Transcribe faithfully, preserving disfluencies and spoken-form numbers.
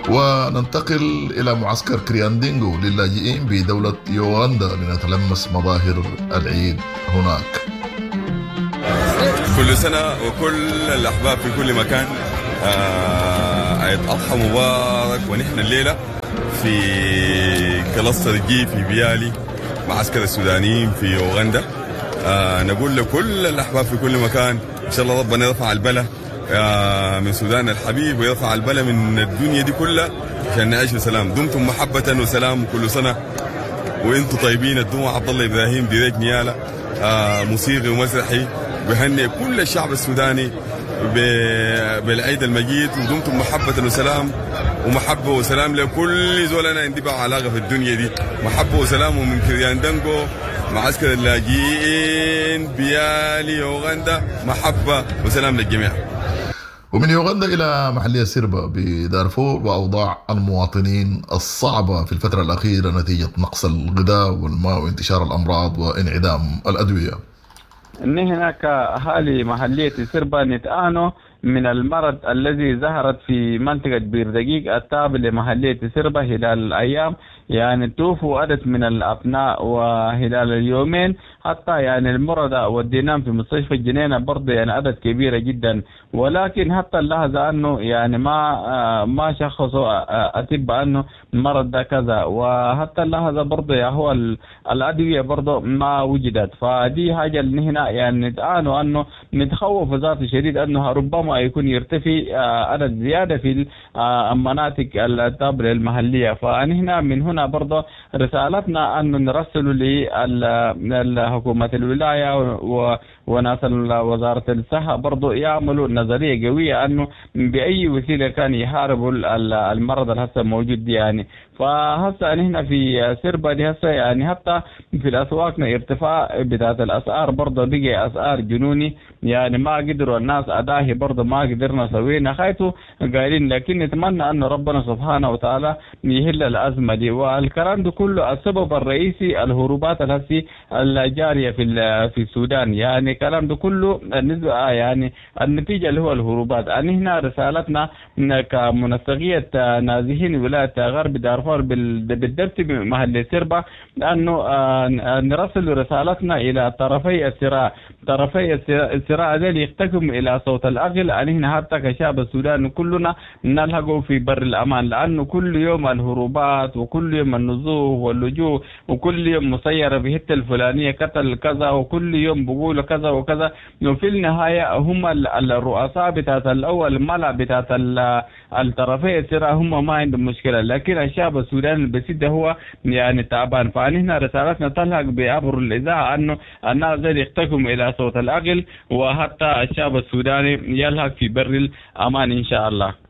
وننتقل إلى معسكر كرياندينغو للاجئين بدولة يوغندا لنتلمس مظاهر العيد هناك. كل سنة وكل الأحباب في كل مكان عيد أضحى مبارك. ونحن الليلة في كلاستر جي في بيالي معسكر السودانيين في يوغندا. آه نقول لكل الأحباب في كل مكان إن شاء الله ربنا يرفع البلاء آه من السودان الحبيب ويرفع البلاء من الدنيا دي كلها عشان نعيش بسلام. دمتم محبة وسلام كل سنة وانتم طيبين. الدموع عبد الله إبراهيم ديريك نيالا آه موسيقي ومسرحي بهنئ كل الشعب السوداني بالعيد المجيد. ودمتم محبة وسلام ومحبة وسلام لكل زولنا عندي بقى علاقة في الدنيا دي. محبة وسلام من كرياندينغو معسكر اللاجئين بيالي يوغندا. محبة وسلام للجميع. ومن يوغندا إلى محلية سيربا بدارفور وأوضاع المواطنين الصعبة في الفترة الأخيرة نتيجة نقص الغذاء والماء وانتشار الأمراض وانعدام الأدوية. إن هناك أهالي محلية سيربا نتعانوا من المرض الذي ظهرت في منطقة بيردقيق التابع لمحلية سيربا خلال الأيام. يعني توفوا عدد من الأبناء وخلال اليومين حتى يعني المرضى وديناهم في مستشفى الجنينة برضه يعني عدد كبيرة جدا. ولكن حتى اللحظة أنه يعني ما ما شخصوا أطباء أنه المرض ده كذا. وحتى اللحظة برضه يعني هو الأدوية برضه ما وجدت. فدي حاجة اللي هنا يعني نتعانوا أنه نتخوف ذات شديد أنه ربما يكون يرتفي عدد زيادة في المناطق التابعة المحلية. فهنا من هنا برضه رسالتنا أن نرسل لحكومة الولاية وناس وزارة الصحة برضه يعملوا نظرية قوية أنه بأي وسيلة كان يحاربوا المرض اللي هسه موجود يعني. فهسه هنا في سيربا دي هسه يعني حتى في الأسواق ارتفاع بتاعت الأسعار برضه بقي أسعار جنوني. يعني ما قدروا الناس أداه برضه ما قدرنا سوينا خايتوا قايلين. لكن نتمنى أن ربنا سبحانه وتعالى يهل الأزمة دي. والكلام ده كله السبب الرئيسي الهروبات الهسي الجارية في في السودان. يعني الكلام ده كله النسبة يعني النتيجة اللي هو الهروبات. يعني هنا رسالتنا كمنسقية نازحين ولاية غرب دارفور بالضبط بمحل سيربا أنه نرسل رسالتنا إلى طرفي الصراع. طرفي الصراع ذلك يحتكم إلى صوت الأقل. يعني هنا حتى كشعب السودان كلنا نلحقوا في بر الأمان. لأنه كل يوم الهروبات وكل يوم النزوح واللجوء وكل يوم مسيرة في حتة الفلانية قتل كذا وكل يوم بقول كذا وكذا. وفي النهاية هم الرؤساء بتاعت الأول الملأ بتاعت الطرفي الصراع هم ما عندهم مشكلة. لكن الشعب السوداني البسيط هو يعني تعبان. فهنا رسالتنا تلحق بعبر الإذاعة أنه الناس ذي يحتكم إلى صوت الأقل وحتى الشعب السوداني يلحق في بر الأمان إن شاء الله.